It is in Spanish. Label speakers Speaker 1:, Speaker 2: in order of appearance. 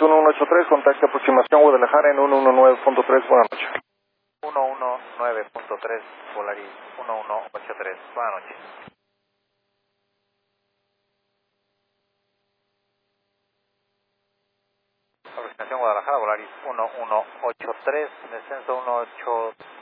Speaker 1: 1183, contacto aproximación Guadalajara en 119.3, buenas noches.
Speaker 2: 119.3, Polaris 1183, buenas noches. Aproximación Guadalajara, Polaris 1183, descenso 18